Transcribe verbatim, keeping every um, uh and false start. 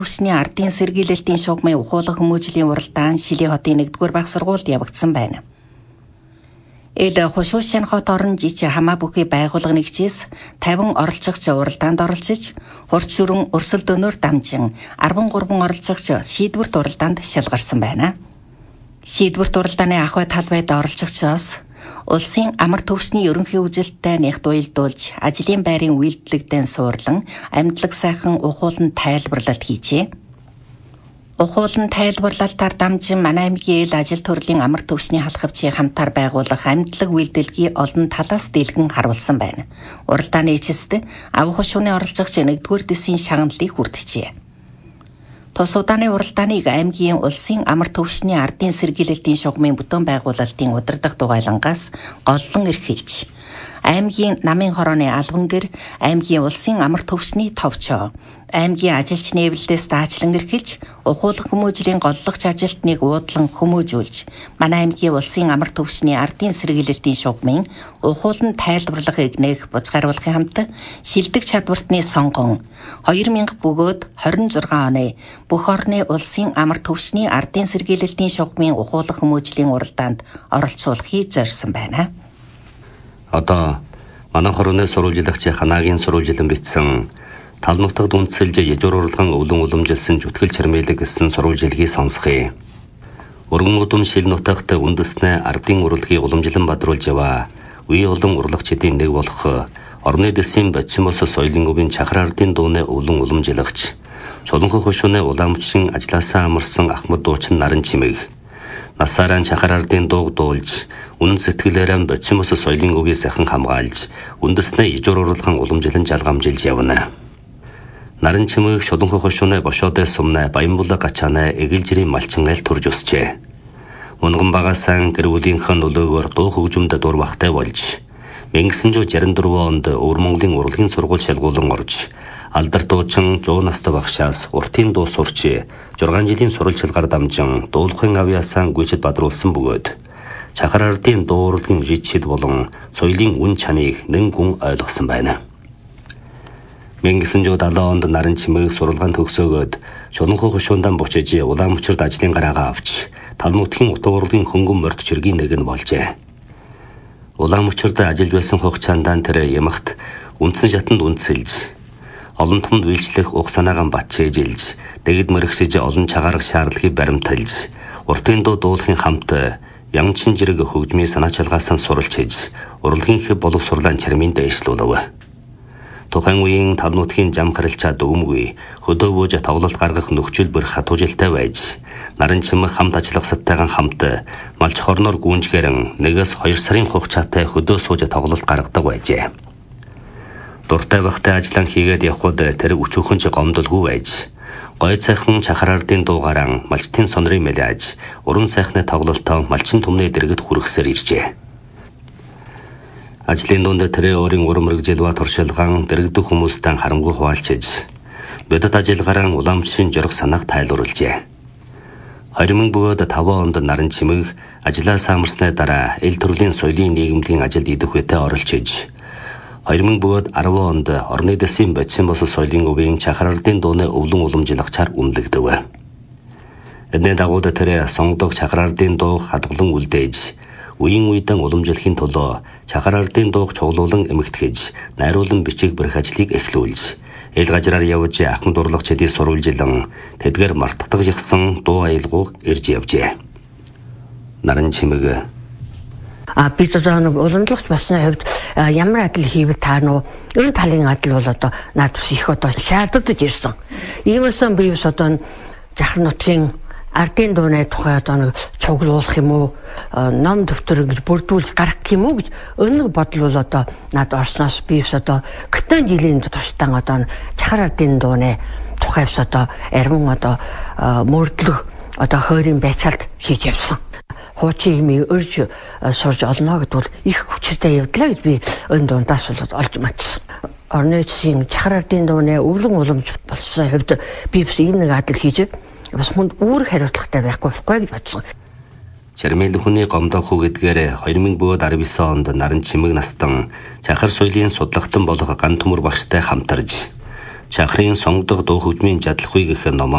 Төвшний ардын сэргийлэлтийн шугамын ухуулах хүмүүжлийн уралдаан Шилийн хотын нэгдүгээр баг сургуульд явагдсан байна. Эл Хошуушин хот орон жич хамаа бүхий байгууллага нэгжээс тавин оролцогч уралдаанд оролцож, хурц шүрэн өрсөлд өнөөр дамжин арван гурван оролцогч шийдвэрт уралдаанд шалгарсан байна. Шийдвэрт уралдааны ахуй талбайд оролцогчоос улсын амар төвшний ерөнхий үжилттэй нэгт уялдуулж, ажлын байрын үйлдэлэгдэн суурлан, амьдлаг сайхан ухуулан тайлбарлалт хийжээ. Ухуулан тайлбарлалтаар дамжин манай аймгийн эл ажил төрлийн амар төвшний халхавчийг хамтаар байгуулах амьдлаг үйлдэлгийг олон талаас дэлгэн харуулсан байна. Уралдааны эцэст ав хошууны оролцогч нэгдүгээр дэсийн шагналыг хүртжээ. Тус удааны уралдааныг аймгийн улсын амар төвшний ардын сэргийлэлтийн шугамын бүтээн байгуулалтын удирдах дугайлангаас голлон эрхэлж, аймгийн намын хорооны албан гэр, аймгийн улсын амар төвшний товчоо, аймгийн ажилч нээвлэлээс даачлан эрхэлж, ухуулах хүмүүжлийн голлогч ажилтныг уудлан хүмүүжүүлж, манай аймгийн улсын амар төвшний ардын сэргийлэлтийн шугамын ухуулан тайлбарлагыг нээх бузгааруулахын хамт шилдэг чадвартны сонгон хоёр мянга бөгөөд хорин зургаан оны бүх орны улсын амар төвшний ардын сэргийлэлтийн шугамын ухуулах хүмүүжлийн уралдаанд оролцуулахыг зорьсон байна. Одоо манай хорооны сурвалжлагч Ханагийн сурвалжлан бичсэн тал нутагт үндэслэж яжуур урлаган өвлөн уламжилсан зүтгэл чармайлаг гэсэн сурвалжлагыг сонсхий. Өргөн удам шил нутагт үндэснэ ардын урлагийг уламжлан бадруулж яваа. Үе олон урлагчдын нэг болох орны дэсийн Бочимос соёлын өвийн Чахар ардын дууны өвлөн уламжлагч Чуланхан хошууны уламжчин ажилласаа амарсан Ахмад дуучин Наран Чимэг насаараа Чахар ардын дууг дуулж үнэн сэтгэлээрээ Бочимос соёлын өвийг сайхан хамгаалж үндэснэ яжуур урлаган уламжлан жалгамжилж явна. Наран Чимэг Чуланхан хошууны бошоодэ сумна Баянбулаг гачаана эгэлжирийн малчин айл турж өсчээ. Унган багаасан гэр бүлийнхээ нөлөөгөөр дуу хөгжмөд дурмахтай болж 천구백육십사 онд Өвөр Монголын урлагийн сургууль шалгуулан орж алдар дуучин жоо настай багшаас уртын дуу сурч зургаан жилийн сурвалжлагаар дамжин дуулахын авьяасаа гүйцэд бадруулсан бөгөөд Чахар ардын дуу урлагийн ричид болон соёлын үн чаныг нэн гүн ойлгосон байна. 천구백칠십 онд Наран Чимэг сурвалгаан төгсөөгөөд Чуланхан хошуундан бочиж Улаанбочорд ажлын гараагаа авч тал нутгийн утга урлагийн хөнгөн морд чиргийн нэг нь болжээ. Улаанбочорд ажиллаж байсан хугацаанд тэр ямагт үндсэн шатанд үндэслэж олон томд үйлчлэх уг санаагаан батчээжилж дэгд мөрөгсөж олон чагаарах шаардлагыг баримталж уртын дуу дуулахын хамт янчин жирэг хөгжмийн санаа чалгаасан суралцж урлагийн хэв болов сурлаан чармын дэвшлүүлв. Тухайн үеийн тал нутгийн зам харилцаад өгмгүй хөдөө бууж тоглолт гаргах нөхцөл бүр хатуужилтай байж Наран Чимэг хамт ажиллагсаттайгаан хамт малч хорноор гүнжгэрэн нэгээс хоёр сарын хугацаатай хөдөө сууж тоглолт гаргадаг байжээ. Дуртай багтай ажиллан хийгээд явхад тэр өчүүхэн ч гомдолгүй байж гой сайхан Чахар ардын дуугаран малчтын сонрын мэлэж уран сайхны тоглолтоо малчин түмний дэргэд хүргэсээр иржээ. Ажлын дунд тэр өөрийн урам мэрэгжил ба туршилгаан дэрэгдэх хүмүүстэй харамгүй хуваалцаж бодит ажиллагаараа уламжлын жорох санааг тайлбарлажээ. хоёр мянга бөгөөд таван онд Наран Чимэг ажлаа самарсны дараа эл төрлийн соёлын нийгэмлэгийн ажилд идэх үедээ оролцож хоёр мянга бөгөөд арван онд орны дэсийн Бочимос соёлын өвийн Чахар ардын дууны өвлөн уламжлагчаар үнэлэгдэв. Эдний дагуу тэр сонгодог Чахар ардын дуу хадгалан үлдээж үеийн үедэн уламжлахын төлөө Чахар ардын дууг чуглуулан эмэгтгэж найруулан бичиг барих ажлыг эхлүүлж эл гажраар явж Ахмад урлагчдын сурвалжилан тэдгээр мартагдах жигсэн дуу аялгууг ирж явжээ. Наран Чимэг А би одоо нэг уламжлагч басны хувьд ямар адил хийвэл та нөө энэ талын адил бол одоо надад их одоо шаардлагатай ирсэн. Иймээсэн би бас одоо Чахар нутгийн ардын дууны тухай одоо нэг цуглуулах юм уу, ном дэвтэр ингэж бүрдүүлж гаргах юм уу гэж өнөг бодол бол одоо надад орсноос би бас одоо гитэн жилийн туршилтан одоо Чахар ардын дууны тухай бас одоо арвин одоо мөрдлөг одоо хойрын байцаалт хийж явсан. Хуучин хэмээн өрж сурж олно гэдвэл их хүчтэй явдлаа гэж би энэ дундаас бол олж матсан. Орны эцсийн Чахар ардын дууны өвлөн уламж болсон хувьд би бас ийм нэг адил хийж бас хүнд үүрэг хариуцлагатай байхгүй болохгүй гэж бодсон. Чармэл хүний гомдох уу гэдгээр хоёр мянга девять онд Наран Чимэг настан Чахар соёлын судлагтан болох ган төмөр багштай хамтарж Чахрын сонгодог дуу хөгжмийн жадлахыг гэх ном